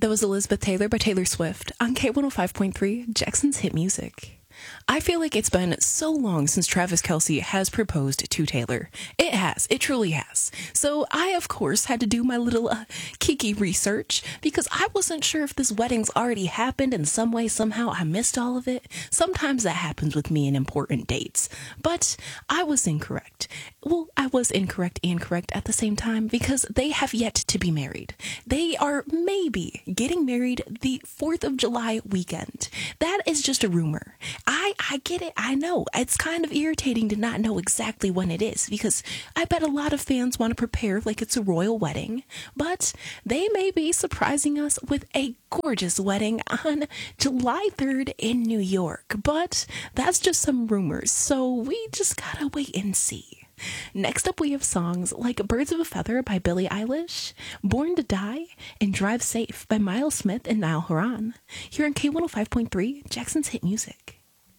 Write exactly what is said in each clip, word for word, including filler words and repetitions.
That was Elizabeth Taylor by Taylor Swift on K one oh five point three, Jackson's Hit Music. I feel like it's been so long since Travis Kelce has proposed to Taylor. It has. It truly has. So I, of course, had to do my little uh, Kiki research because I wasn't sure if this wedding's already happened in some way, somehow I missed all of it. Sometimes that happens with me in important dates. But I was incorrect. Well, I was incorrect and correct at the same time because they have yet to be married. They are maybe getting married the fourth of July weekend. That is just a rumor. I, I get it. I know. It's kind of irritating to not know exactly when it is because I bet a lot of fans want to prepare like it's a royal wedding, but they may be surprising us with a gorgeous wedding on July third in New York. But that's just some rumors, so we just gotta wait and see. Next up, we have songs like Birds of a Feather by Billie Eilish, Born to Die, and Drive Safe by Miles Smith and Niall Horan. Here on K one oh five point three, Jackson's Hit Music.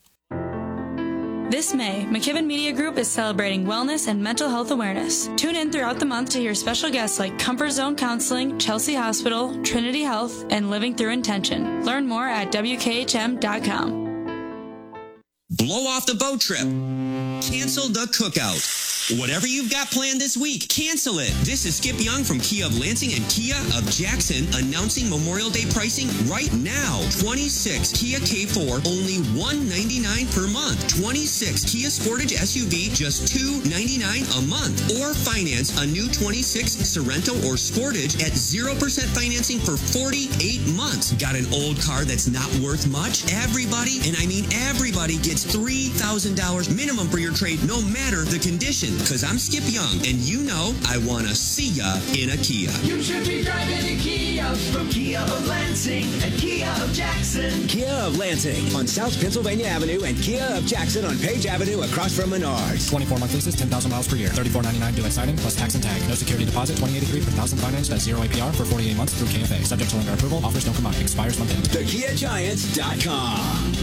This May, McKibben Media Group is celebrating wellness and mental health awareness. Tune in throughout the month to hear special guests like Comfort Zone Counseling, Chelsea Hospital, Trinity Health, and Living Through Intention. Learn more at W K H M dot com. Blow off the boat trip. Cancel the cookout. Whatever you've got planned this week, cancel it. This is Skip Young from Kia of Lansing and Kia of Jackson announcing Memorial Day pricing right now. twenty-six Kia K four, only one hundred ninety-nine dollars per month. twenty-six Kia Sportage S U V, just two hundred ninety-nine dollars a month. Or finance a new twenty-six Sorento or Sportage at zero percent financing for forty-eight months. Got an old car that's not worth much? Everybody, and I mean everybody, gets three thousand dollars minimum for your trade, no matter the condition. Because I'm Skip Young, and you know I want to see ya in a Kia. You should be driving a Kia from Kia of Lansing and Kia of Jackson. Kia of Lansing on South Pennsylvania Avenue and Kia of Jackson on Page Avenue across from Menards. twenty-four month leases, ten thousand miles per year. thirty-four ninety-nine due at signing plus tax and tag. No security deposit, twenty eighty-three per thousand financed at zero A P R for forty-eight months through K F A. Subject to lender approval. Offers don't come out. Expires month end. the kia giants dot com.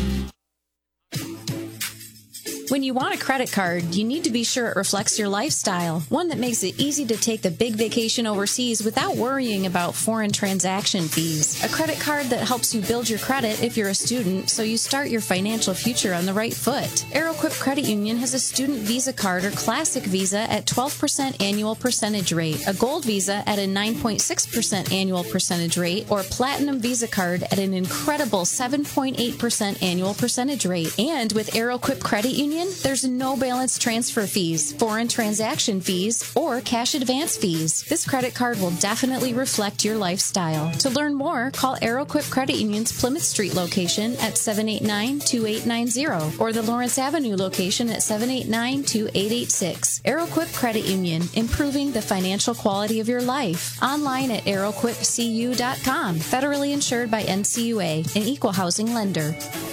When you want a credit card, you need to be sure it reflects your lifestyle. One that makes it easy to take the big vacation overseas without worrying about foreign transaction fees. A credit card that helps you build your credit if you're a student, so you start your financial future on the right foot. AeroQuip Credit Union has a student Visa card or classic Visa at twelve percent annual percentage rate, a gold Visa at a nine point six percent annual percentage rate, or platinum Visa card at an incredible seven point eight percent annual percentage rate. And with AeroQuip Credit Union, there's no balance transfer fees, foreign transaction fees, or cash advance fees. This credit card will definitely reflect your lifestyle. To learn more, call AeroQuip Credit Union's Plymouth Street location at seven eight nine, two eight nine zero or the Lawrence Avenue location at seven eight nine, two eight eight six. AeroQuip Credit Union, improving the financial quality of your life. Online at aeroquip c u dot com. Federally insured by N C U A, an equal housing lender.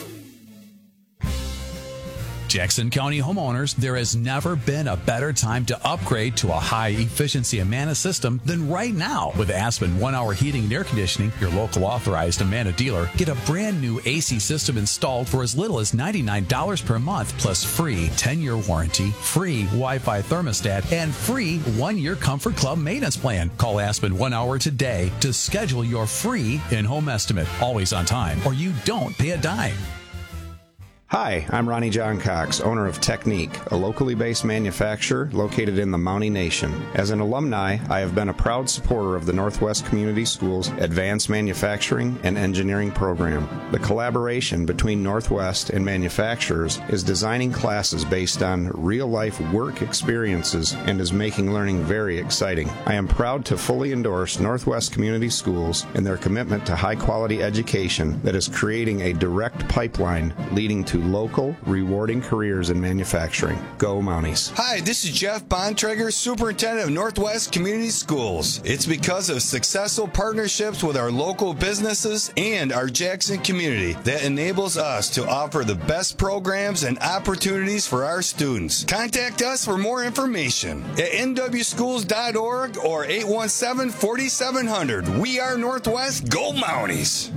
Jackson County homeowners, there has never been a better time to upgrade to a high-efficiency Amana system than right now. With Aspen one-hour heating and air conditioning, your local authorized Amana dealer, get a brand-new A C system installed for as little as ninety-nine dollars per month, plus free ten-year warranty, free Wi-Fi thermostat, and free one-year Comfort Club maintenance plan. Call Aspen one hour today to schedule your free in-home estimate. Always on time, or you don't pay a dime. Hi, I'm Ronnie John Cox, owner of Technique, a locally based manufacturer located in the Mountie Nation. As an alumni, I have been a proud supporter of the Northwest Community Schools Advanced Manufacturing and Engineering program. The collaboration between Northwest and manufacturers is designing classes based on real-life work experiences and is making learning very exciting. I am proud to fully endorse Northwest Community Schools and their commitment to high-quality education that is creating a direct pipeline leading to local, rewarding careers in manufacturing. Go Mounties. Hi, this is Jeff Bontrager, Superintendent of Northwest Community Schools. It's because of successful partnerships with our local businesses and our Jackson community that enables us to offer the best programs and opportunities for our students. Contact us for more information at n w schools dot org or eight one seven, four seven zero zero. We are Northwest. Go Mounties.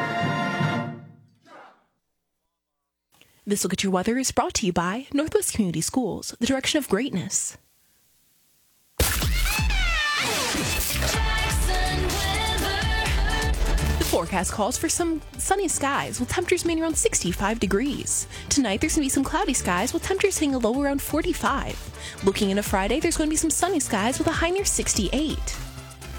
This Look at Your Weather is brought to you by Northwest Community Schools, the direction of greatness. The forecast calls for some sunny skies with temperatures remaining around sixty-five degrees. Tonight, there's going to be some cloudy skies with temperatures hitting a low around forty-five. Looking into Friday, there's going to be some sunny skies with a high near sixty-eight.